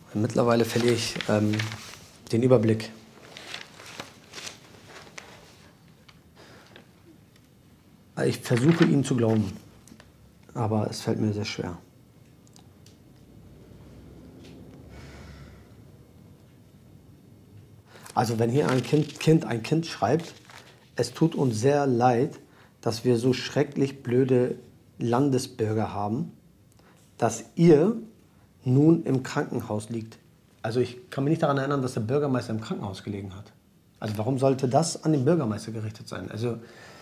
Mittlerweile verliere ich den Überblick. Ich versuche, ihm zu glauben, aber es fällt mir sehr schwer. Also wenn hier ein Kind schreibt, es tut uns sehr leid, dass wir so schrecklich blöde Landesbürger haben, dass ihr nun im Krankenhaus liegt. Also ich kann mich nicht daran erinnern, dass der Bürgermeister im Krankenhaus gelegen hat. Also warum sollte das an den Bürgermeister gerichtet sein? Also